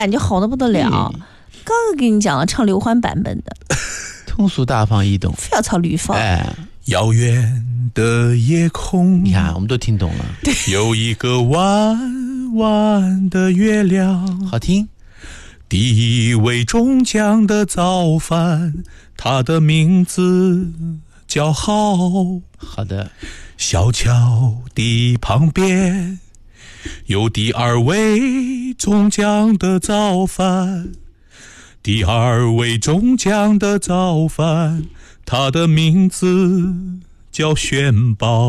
感觉好得不得了。刚刚给你讲了唱刘欢版本的， 通俗大方易懂， 非要唱吕方。 遥远的夜空， 你看我们都听懂了。 有一个弯弯的月亮， 好听。 第一位中奖的造反，他的名字叫好。 好的。 小桥的旁边有第二位中奖的造反，第二位中奖的造反，他的名字叫选宝。